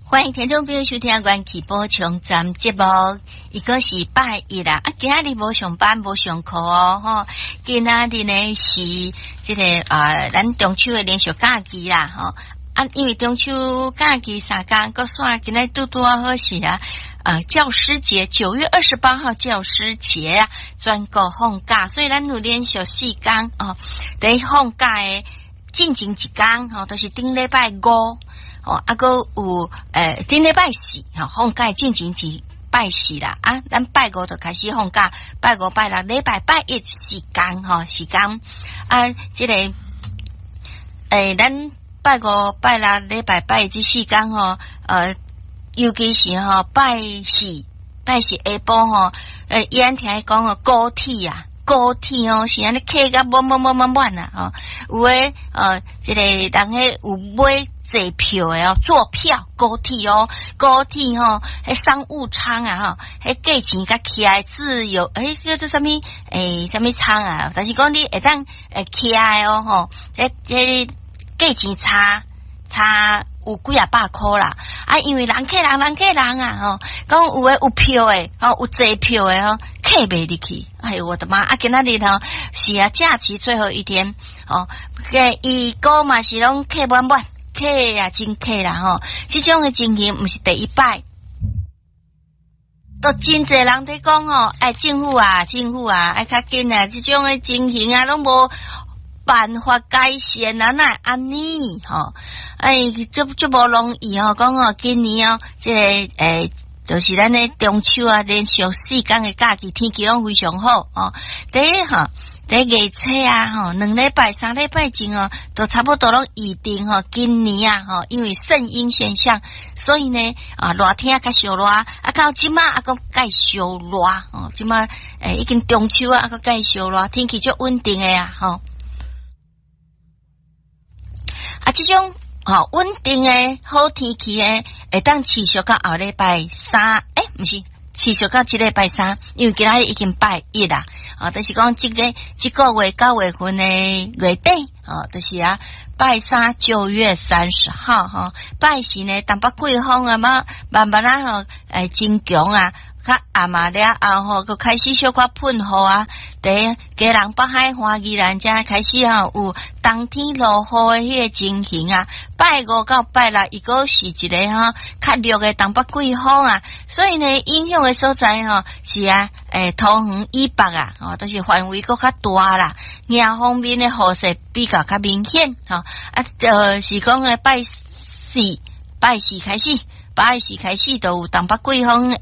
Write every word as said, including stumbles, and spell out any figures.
欢迎听众朋友收听元气宝冲站节目，伊个是拜一啦，啊，今仔日无上班无上课哦，吼，今仔日呢是这个啊，咱中秋的连续假期啦，吼，啊，因为中秋假期三天，个算今仔拄拄啊好是啊，呃，教师节九月二十八号教师节啊，全国放假，所以咱有连续四天哦，在放假的进行一天，吼，都是顶礼拜五。哦，啊个有诶，顶礼拜四，吼，放假进行一拜四啦，啊，咱拜五就开始放假，拜五拜六礼拜拜一时间，吼，时间，啊，这个，诶，咱拜五拜六礼拜拜一这四天吼，呃，尤其是吼拜四，拜四下晡吼，诶，伊安听讲哦，高铁啊。高铁哦，是安尼客甲满满满满满啊！哦，有诶呃，这个人迄有买坐票诶哦，坐票高铁哦，高铁吼，迄商务舱啊吼，迄价钱甲起来自由，诶叫做啥物诶啥物舱啊？但是讲你会当诶起来哦吼，迄迄价钱差差有几啊百块啦！啊，因为人客人人客人啊吼，讲有诶有票诶，吼有坐票诶吼。客袂入去，哎呦我的妈！啊，今仔日吼是啊，假期最后一天哦，个伊个嘛是拢客满满，客啊真客啦吼，这种的情形毋是第一摆，都真侪人在讲吼，哎，政府啊，政府啊，爱较紧啊，这种的情形啊，拢无办法改善啊，那安尼吼，哎，就就无容易吼，讲吼今年哦，这个诶。就是咱的中秋啊，连续四天的假期，天气拢非常好哦。第一哈，第月初啊，吼，两礼拜、三礼拜前哦，都差不多拢预定吼。今年啊，吼，因为圣婴现象，所以呢啊，热天较小热，啊，到即马啊，个介小热哦，即马诶，已经中秋啊，啊个介小热，天气足稳定的啊，吼。啊，这种。好稳定诶，好天气诶，会当持续到后礼拜三，诶，毋是持续到即礼拜三，因为今仔日已经拜一啦，啊，就是讲即个即个月九月份诶月底，啊，就是啊拜三九月三十号哈，拜四呢东北季风啊嘛，慢慢啊吼，诶真强啊，较暗嘛了后吼，佮开始小可喷雨啊。第家人北海花宜兰遮开始啊有冬天落雨的迄个情形啊，拜五到拜六伊个是一个哈较热的东北季风啊，所以呢影响的所在吼是啊诶桃园以北啊，哦都是范围佫较大啦，另方面的雨势比较较明显吼啊，呃是讲咧拜四拜四开始，拜四开始都有东北季风。